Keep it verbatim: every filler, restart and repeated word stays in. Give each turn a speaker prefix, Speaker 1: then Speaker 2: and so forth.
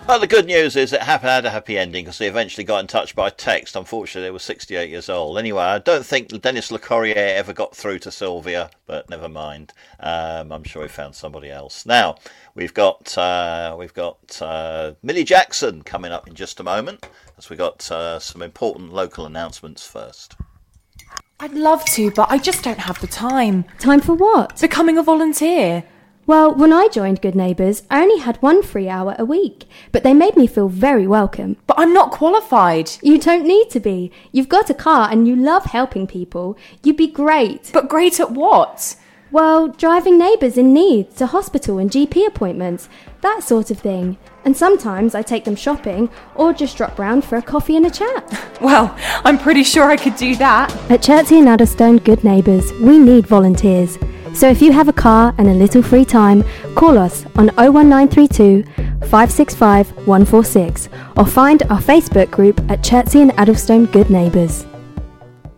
Speaker 1: Well, the good news is it had a happy ending because they eventually got in touch by text. Unfortunately, they were sixty-eight years old. Anyway, I don't think Dennis Le Corrier ever got through to Sylvia, but never mind. Um, I'm sure he found somebody else. Now we've got uh, we've got uh, Millie Jackson coming up in just a moment, as we got uh, some important local announcements first.
Speaker 2: I'd love to, but I just don't have the time.
Speaker 3: Time for what?
Speaker 2: Becoming a volunteer.
Speaker 3: Well, when I joined Good Neighbours, I only had one free hour a week, but they made me feel very welcome.
Speaker 2: But I'm not qualified.
Speaker 3: You don't need to be. You've got a car and you love helping people. You'd be great.
Speaker 2: But great at what?
Speaker 3: Well, driving neighbours in need to hospital and G P appointments, that sort of thing. And sometimes I take them shopping or just drop round for a coffee and a chat.
Speaker 2: Well, I'm pretty sure I could do that.
Speaker 3: At Chertsey and Addlestone Good Neighbours, we need volunteers. So if you have a car and a little free time, call us on oh one nine three two, five six five, one four six or find our Facebook group at Chertsey and Addlestone Good Neighbours.